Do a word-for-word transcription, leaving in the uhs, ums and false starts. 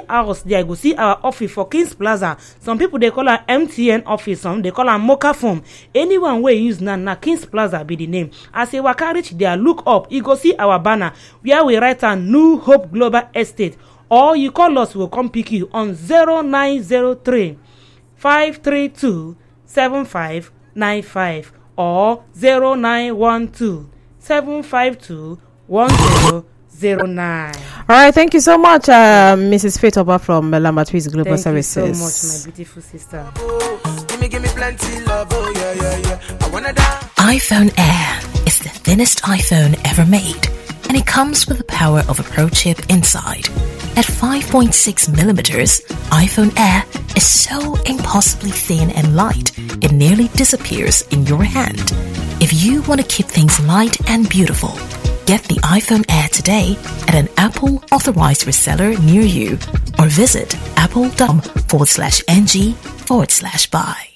us there. You go see our office for Kings Plaza. Some people they call our M T N office, some they call our Mocha Phone. Anyone we use now, na Kings Plaza be the name. As you waka reach there, look up, you go see our banner where we write a New Hope Global Estate. Or you call us, we'll come pick you on zero nine zero three, five three two, seven five nine five or zero nine one two, seven five two, one zero zero nine. All right, thank you so much, uh, Missus Faitoba from uh, Lambatois Global thank Services. Thank you so much, my beautiful sister. Give me, give me plenty love, oh yeah, yeah, yeah. I wanna die. iPhone Air is the thinnest iPhone ever made, and it comes with the power of a Pro chip inside. At five point six millimeters, iPhone Air is so impossibly thin and light, it nearly disappears in your hand. If you want to keep things light and beautiful, get the iPhone Air today at an Apple authorized reseller near you or visit apple.com forward slash ng forward slash buy.